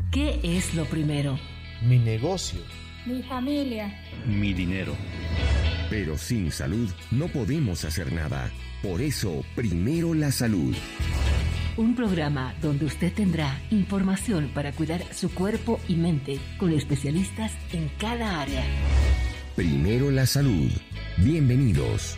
¿Qué es lo primero? Mi negocio. Mi familia. Mi dinero. Pero sin salud no podemos hacer nada. Por eso, primero la salud. Un programa donde usted tendrá información para cuidar su cuerpo y mente con especialistas en cada área. Primero la salud. Bienvenidos.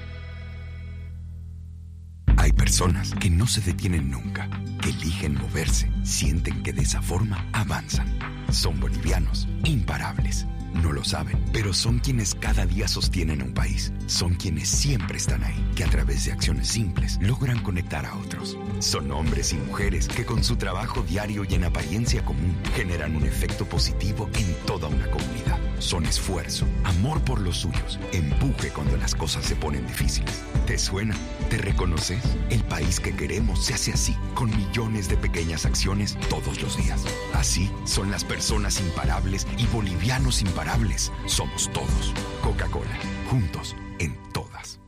Hay personas que no se detienen nunca, que eligen moverse, sienten que de esa forma avanzan. Son bolivianos, imparables. No lo saben, pero son quienes cada día sostienen a un país. Son quienes siempre están ahí, que a través de acciones simples logran conectar a otros. Son hombres y mujeres que con su trabajo diario y en apariencia común generan un efecto positivo en toda una comunidad. Son esfuerzo, amor por los suyos, empuje cuando las cosas se ponen difíciles. ¿Te suena? ¿Te reconoces? El país que queremos se hace así, con millones de pequeñas acciones todos los días. Así son las personas imparables y bolivianos imparables. Somos todos. Coca-Cola, juntos en todas.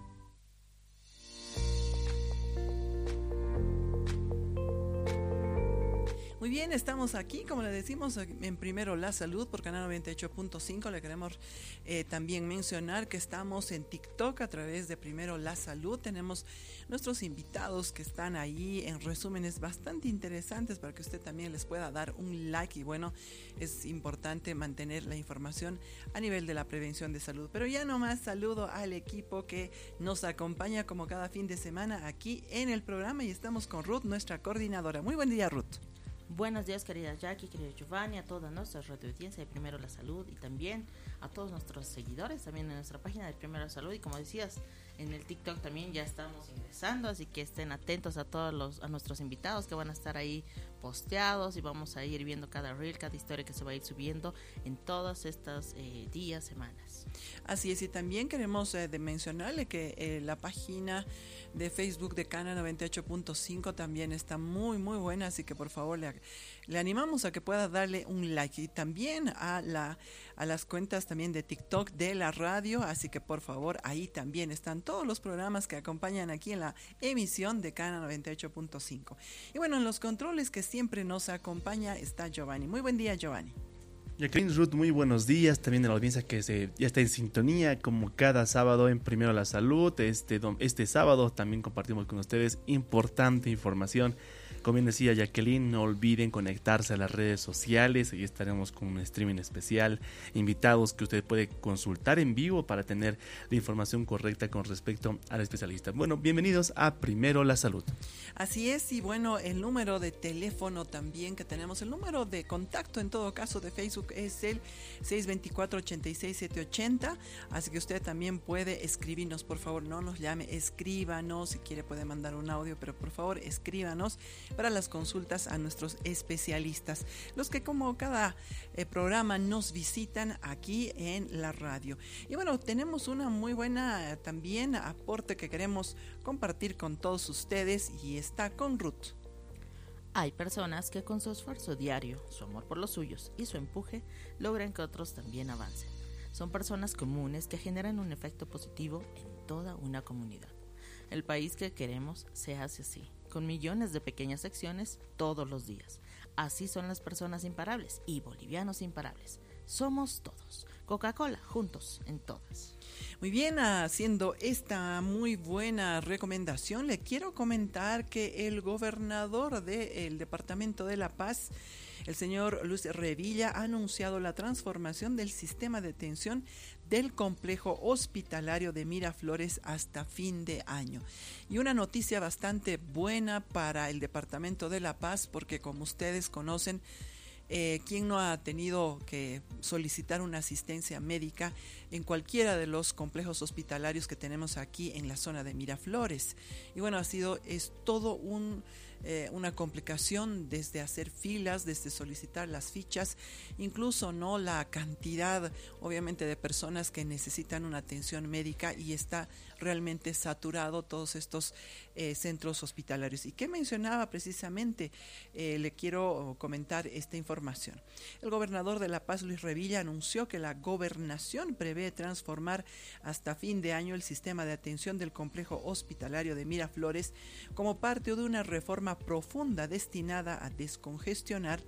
Muy bien, estamos aquí, como le decimos, en Primero la Salud por Canal 98.5. Le queremos también mencionar que estamos en TikTok a través de Primero la Salud. Tenemos nuestros invitados que están ahí en resúmenes bastante interesantes para que usted también les pueda dar un like. Y bueno, es importante mantener la información a nivel de la prevención de salud. Pero ya nomás saludo al equipo que nos acompaña como cada fin de semana aquí en el programa y estamos con Ruth, nuestra coordinadora. Muy buen día, Ruth. Buenos días, querida Jackie, querido Giovanni, a toda nuestra radio audiencia de Primero la Salud y también a todos nuestros seguidores también en nuestra página de Primero la Salud. Y como decías, en el TikTok también ya estamos ingresando, así que estén atentos a a nuestros invitados que van a estar ahí posteados y vamos a ir viendo cada reel, cada historia que se va a ir subiendo en todos estos días, semanas. Así es, y también queremos mencionarle que la página de Facebook de Cana 98.5 también está muy muy buena, así que por favor le animamos a que pueda darle un like y también a las cuentas también de TikTok de la radio, así que por favor ahí también están todos los programas que acompañan aquí en la emisión de Cana 98.5. Y bueno, en los controles que siempre nos acompaña está Giovanni. Muy buen día, Giovanni. Jacqueline, Ruth, muy buenos días. También a la audiencia que ya está en sintonía como cada sábado en Primero la Salud. Este sábado también compartimos con ustedes importante información. Como bien decía Jacqueline, no olviden conectarse a las redes sociales. Ahí estaremos con un streaming especial, invitados que usted puede consultar en vivo para tener la información correcta con respecto al especialista. Bueno, bienvenidos a Primero la Salud. Así es, y bueno, el número de teléfono también que tenemos, el número de contacto en todo caso de Facebook es el 624-86-780, así que usted también puede escribirnos, por favor, no nos llame, escríbanos, si quiere puede mandar un audio, pero por favor escríbanos para las consultas a nuestros especialistas, los que como cada programa nos visitan aquí en la radio. Y bueno, tenemos una muy buena también aporte que queremos compartir con todos ustedes y está con Ruth. Hay personas que con su esfuerzo diario, su amor por los suyos y su empuje logran que otros también avancen. Son personas comunes que generan un efecto positivo en toda una comunidad. El país que queremos se hace así, con millones de pequeñas acciones todos los días. Así son las personas imparables y bolivianos imparables. Somos todos. Coca-Cola, juntos en todas. Muy bien, haciendo esta muy buena recomendación, le quiero comentar que el gobernador del Departamento de La Paz, el señor Luis Revilla, ha anunciado la transformación del sistema de atención del complejo hospitalario de Miraflores hasta fin de año. Y una noticia bastante buena para el Departamento de La Paz, porque como ustedes conocen, ¿quién no ha tenido que solicitar una asistencia médica en cualquiera de los complejos hospitalarios que tenemos aquí en la zona de Miraflores? Y bueno, es todo una complicación desde hacer filas, desde solicitar las fichas, incluso no la cantidad obviamente de personas que necesitan una atención médica, y está realmente saturado todos estos centros hospitalarios. ¿Y qué mencionaba precisamente? Le quiero comentar esta información. El gobernador de La Paz, Luis Revilla, anunció que la gobernación prevé transformar hasta fin de año el sistema de atención del complejo hospitalario de Miraflores como parte de una reforma profunda destinada a descongestionar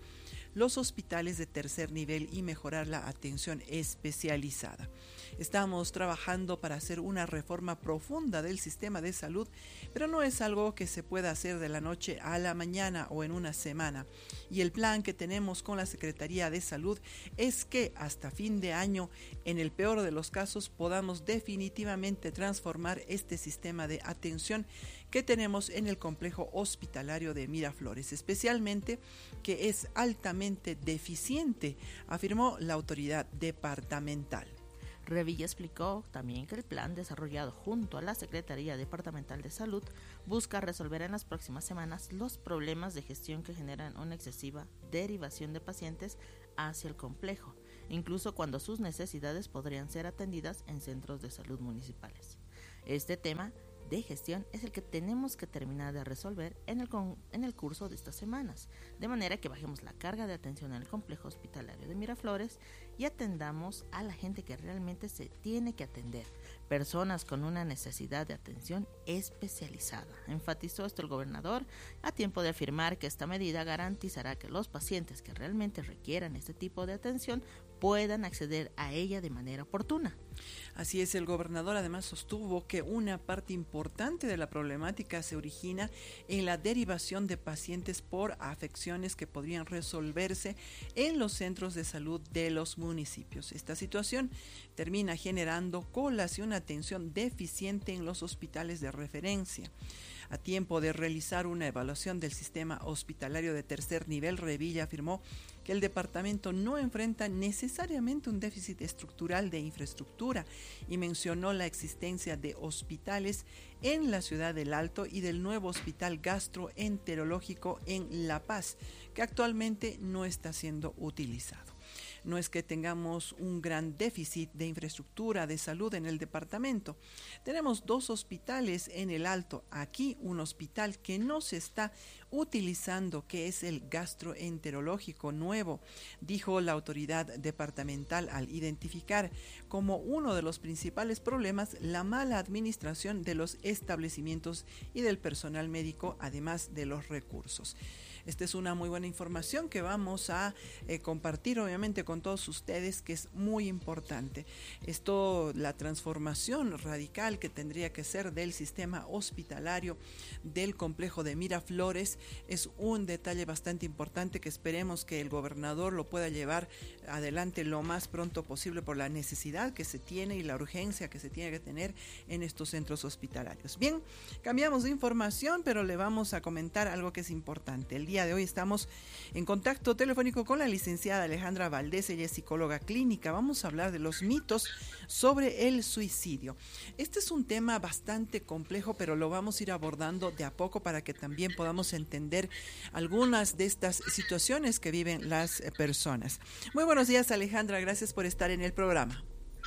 los hospitales de tercer nivel y mejorar la atención especializada. Estamos trabajando para hacer una reforma profunda del sistema de salud, pero no es algo que se pueda hacer de la noche a la mañana o en una semana. Y el plan que tenemos con la Secretaría de Salud es que hasta fin de año, en el peor de los casos, podamos definitivamente transformar este sistema de atención que tenemos en el complejo hospitalario de Miraflores, especialmente que es altamente deficiente, afirmó la autoridad departamental. Revilla explicó también que el plan desarrollado junto a la Secretaría Departamental de Salud busca resolver en las próximas semanas los problemas de gestión que generan una excesiva derivación de pacientes hacia el complejo, incluso cuando sus necesidades podrían ser atendidas en centros de salud municipales. Este tema de gestión es el que tenemos que terminar de resolver en el curso de estas semanas, de manera que bajemos la carga de atención en el complejo hospitalario de Miraflores y atendamos a la gente que realmente se tiene que atender, personas con una necesidad de atención especializada. Enfatizó esto el gobernador a tiempo de afirmar que esta medida garantizará que los pacientes que realmente requieran este tipo de atención puedan acceder a ella de manera oportuna. Así es, el gobernador además sostuvo que una parte importante de la problemática se origina en la derivación de pacientes por afecciones que podrían resolverse en los centros de salud de los municipios. Esta situación termina generando colas y una atención deficiente en los hospitales de referencia. A tiempo de realizar una evaluación del sistema hospitalario de tercer nivel, Revilla afirmó que el departamento no enfrenta necesariamente un déficit estructural de infraestructura y mencionó la existencia de hospitales en la ciudad del Alto y del nuevo hospital gastroenterológico en La Paz, que actualmente no está siendo utilizado. No es que tengamos un gran déficit de infraestructura de salud en el departamento. Tenemos 2 hospitales en el Alto. Aquí un hospital que no se está utilizando, que es el gastroenterológico nuevo, dijo la autoridad departamental al identificar como uno de los principales problemas la mala administración de los establecimientos y del personal médico, además de los recursos. Esta es una muy buena información que vamos a compartir obviamente con todos ustedes, que es muy importante. Esto, la transformación radical que tendría que ser del sistema hospitalario del complejo de Miraflores, es un detalle bastante importante que esperemos que el gobernador lo pueda llevar adelante lo más pronto posible por la necesidad que se tiene y la urgencia que se tiene que tener en estos centros hospitalarios. Bien, cambiamos de información, pero le vamos a comentar algo que es importante. El día de hoy estamos en contacto telefónico con la licenciada Alejandra Valdés, ella es psicóloga clínica. Vamos a hablar de los mitos sobre el suicidio. Este es un tema bastante complejo, pero lo vamos a ir abordando de a poco para que también podamos entender algunas de estas situaciones que viven las personas. Muy buenos días, Alejandra, gracias por estar en el programa.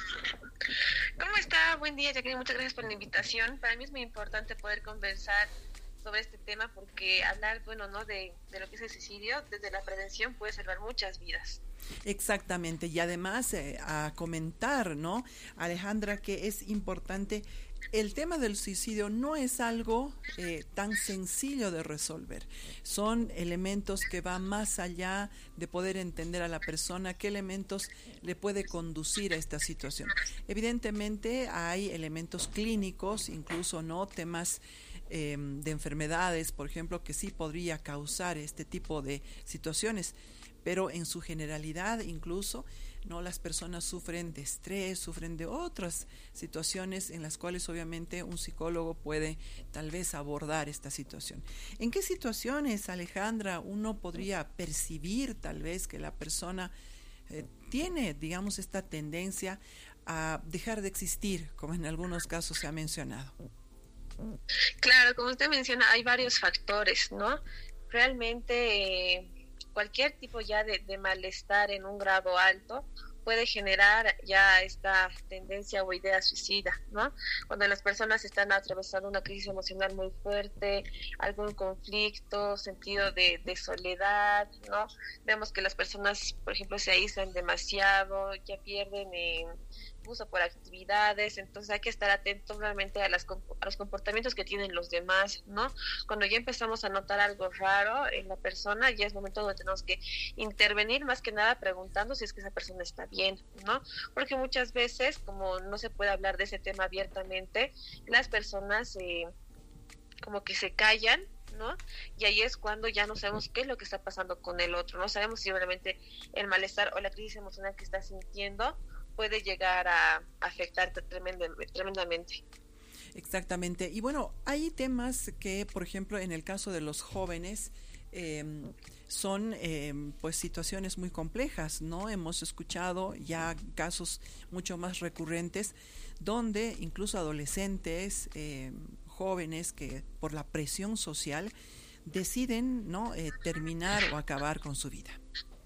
¿Cómo está? Buen día, Jacqueline, muchas gracias por la invitación. Para mí es muy importante poder conversar sobre este tema porque hablar, de lo que es el suicidio desde la prevención puede salvar muchas vidas. Exactamente, y además a comentar, ¿no, Alejandra, que es importante, el tema del suicidio no es algo tan sencillo de resolver. Son elementos que van más allá de poder entender a la persona qué elementos le puede conducir a esta situación. Evidentemente hay elementos clínicos, incluso no temas de enfermedades, por ejemplo, que sí podría causar este tipo de situaciones, pero en su generalidad incluso no, las personas sufren de estrés, sufren de otras situaciones en las cuales obviamente un psicólogo puede tal vez abordar esta situación. ¿En qué situaciones, Alejandra, uno podría percibir tal vez que la persona tiene, digamos, esta tendencia a dejar de existir, como en algunos casos se ha mencionado? Claro, como usted menciona, hay varios factores, ¿no? Realmente cualquier tipo ya de malestar en un grado alto puede generar ya esta tendencia o idea suicida, ¿no? Cuando las personas están atravesando una crisis emocional muy fuerte, algún conflicto, sentido de soledad, ¿no? Vemos que las personas, por ejemplo, se aíslan demasiado, ya pierden excusa por actividades, entonces hay que estar atentos realmente a los comportamientos que tienen los demás, ¿no? Cuando ya empezamos a notar algo raro en la persona, ya es momento donde tenemos que intervenir, más que nada preguntando si es que esa persona está bien, ¿no? Porque muchas veces, como no se puede hablar de ese tema abiertamente, las personas como que se callan, ¿no? Y ahí es cuando ya no sabemos qué es lo que está pasando con el otro, no sabemos si realmente el malestar o la crisis emocional que está sintiendo puede llegar a afectarte tremendamente. Exactamente. Y bueno, hay temas que, por ejemplo, en el caso de los jóvenes, son pues situaciones muy complejas, ¿no? Hemos escuchado ya casos mucho más recurrentes donde incluso adolescentes, jóvenes que por la presión social deciden, ¿no? Terminar o acabar con su vida.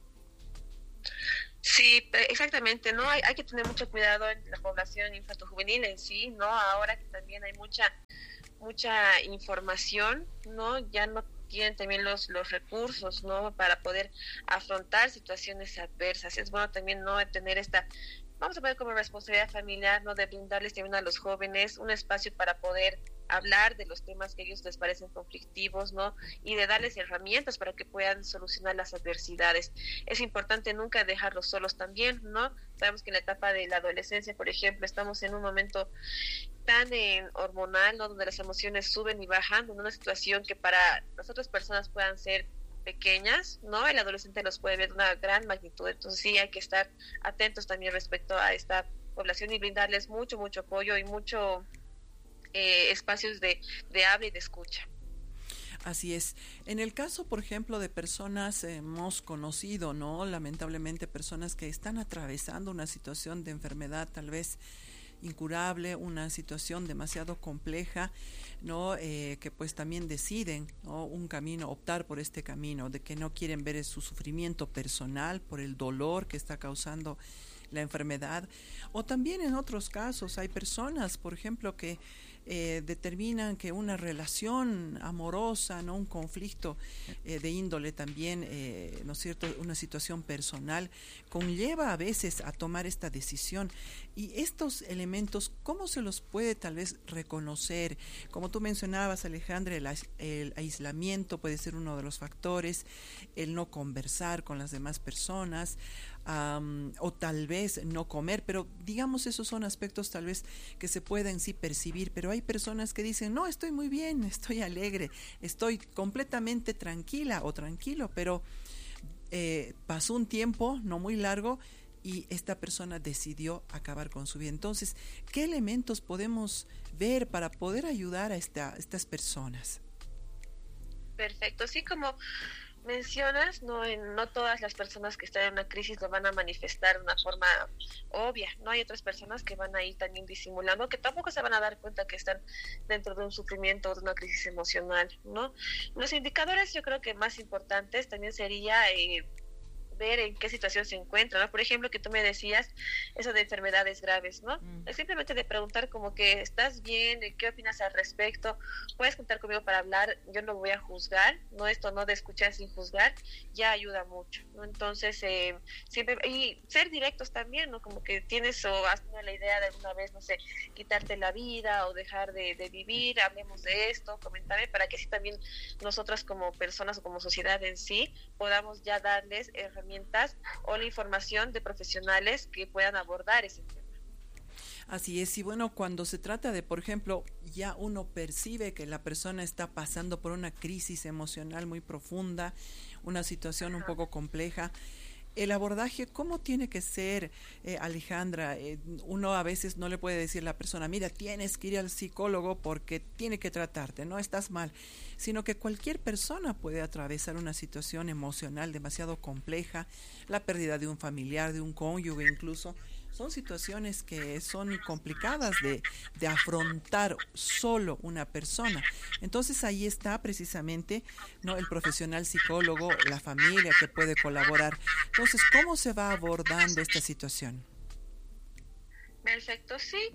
Sí, exactamente, ¿no? Hay que tener mucho cuidado en la población infantojuvenil en sí, ¿no? Ahora que también hay mucha información, ¿no? Ya no tienen también los recursos, ¿no? Para poder afrontar situaciones adversas. Es bueno también, ¿no? Tener vamos a ver como responsabilidad familiar, ¿no? De brindarles también a los jóvenes un espacio para poder hablar de los temas que a ellos les parecen conflictivos, ¿no? Y de darles herramientas para que puedan solucionar las adversidades. Es importante nunca dejarlos solos también, ¿no? Sabemos que en la etapa de la adolescencia, por ejemplo, estamos en un momento tan hormonal, ¿no? Donde las emociones suben y bajan, en una situación que para las otras personas puedan ser pequeñas, ¿no? El adolescente los puede ver de una gran magnitud, entonces sí hay que estar atentos también respecto a esta población y brindarles mucho apoyo y mucho espacios de habla y de escucha. Así es. En el caso, por ejemplo, de personas, hemos conocido, ¿no? Lamentablemente, personas que están atravesando una situación de enfermedad tal vez incurable, una situación demasiado compleja, ¿no? Que pues también deciden, ¿no? Un camino, optar por este camino, de que no quieren ver su sufrimiento personal por el dolor que está causando la enfermedad. O también en otros casos hay personas, por ejemplo, que determinan que una relación amorosa, no un conflicto de índole también, ¿no es cierto?, una situación personal, conlleva a veces a tomar esta decisión. Y estos elementos, ¿cómo se los puede tal vez reconocer? Como tú mencionabas, Alejandra, el aislamiento puede ser uno de los factores, el no conversar con las demás personas, o tal vez no comer, pero digamos esos son aspectos tal vez que se pueden sí percibir, pero hay personas que dicen, no, estoy muy bien, estoy alegre, estoy completamente tranquila o tranquilo, pero pasó un tiempo no muy largo y esta persona decidió acabar con su vida. Entonces, ¿qué elementos podemos ver para poder ayudar a estas personas? Perfecto, sí, como mencionas, no todas las personas que están en una crisis lo van a manifestar de una forma obvia, no hay otras personas que van a ir también disimulando, que tampoco se van a dar cuenta que están dentro de un sufrimiento o de una crisis emocional, ¿no? Los indicadores yo creo que más importantes también sería ver en qué situación se encuentra, ¿no? Por ejemplo, que tú me decías eso de enfermedades graves, ¿no? Es simplemente de preguntar como que ¿estás bien? ¿Qué opinas al respecto? Puedes contar conmigo para hablar, yo no voy a juzgar, no esto no de escuchar sin juzgar, ya ayuda mucho, ¿no? Entonces, siempre, y ser directos también, ¿no? Como que tienes o has tenido la idea de alguna vez, no sé, quitarte la vida o dejar de vivir, hablemos de esto, coméntame, para que así también nosotras como personas o como sociedad en sí podamos ya darles herramientas o la información de profesionales que puedan abordar ese tema. Así es, y bueno, cuando se trata de, por ejemplo, ya uno percibe que la persona está pasando por una crisis emocional muy profunda, una situación un poco compleja, el abordaje, ¿cómo tiene que ser, Alejandra? Uno a veces no le puede decir a la persona, mira, tienes que ir al psicólogo porque tiene que tratarte, no estás mal, sino que cualquier persona puede atravesar una situación emocional demasiado compleja, la pérdida de un familiar, de un cónyuge incluso. Son situaciones que son complicadas de afrontar solo una persona. Entonces ahí está precisamente, ¿no?, el profesional psicólogo, la familia que puede colaborar. Entonces, ¿cómo se va abordando esta situación? Perfecto, sí.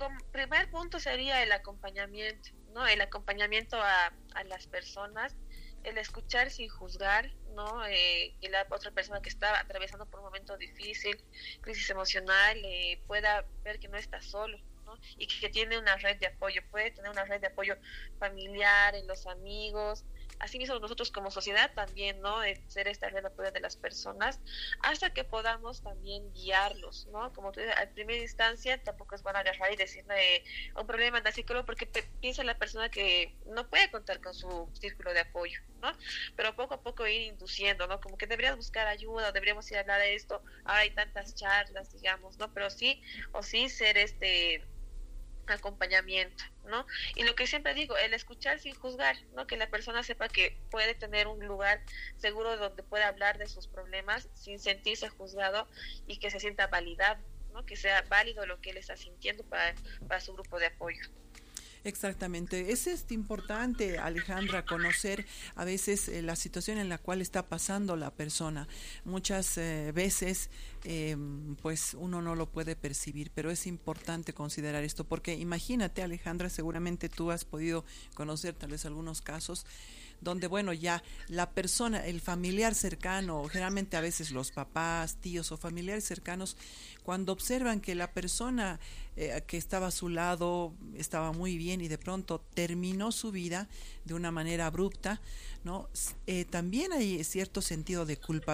Primer punto sería el acompañamiento, ¿no? El acompañamiento a las personas el escuchar sin juzgar, ¿no? Que la otra persona que está atravesando por un momento difícil, crisis emocional, pueda ver que no está solo, ¿no? Y que tiene una red de apoyo, puede tener una red de apoyo familiar, en los amigos. Asimismo, nosotros como sociedad también, ¿no? Ser esta red de apoyo de las personas, hasta que podamos también guiarlos, ¿no? Como tú dices, a primera instancia tampoco es bueno agarrar y decirle un problema anda al psicólogo, porque piensa la persona que no puede contar con su círculo de apoyo, ¿no? Pero poco a poco ir induciendo, ¿no? Como que deberías buscar ayuda, o deberíamos ir a hablar de esto, ahora hay tantas charlas, digamos, ¿no? Pero sí, o sí ser acompañamiento, ¿no? Y lo que siempre digo, el escuchar sin juzgar, ¿no? Que la persona sepa que puede tener un lugar seguro donde pueda hablar de sus problemas sin sentirse juzgado y que se sienta validado, ¿no? Que sea válido lo que él está sintiendo para su grupo de apoyo. Exactamente, es importante, Alejandra, conocer a veces la situación en la cual está pasando la persona. Muchas veces pues uno no lo puede percibir, pero es importante considerar esto, porque imagínate, Alejandra, seguramente tú has podido conocer tal vez algunos casos donde, bueno, ya la persona, el familiar cercano, generalmente a veces los papás, tíos o familiares cercanos, cuando observan que la persona que estaba a su lado estaba muy bien y de pronto terminó su vida de una manera abrupta, ¿no? También hay cierto sentido de culpa.